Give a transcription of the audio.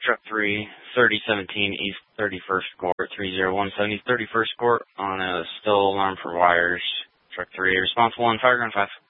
Truck 3, 3017 East 31st Court, 30170 31st Court on a still alarm for wires. Truck 3, response 1, fire ground 5.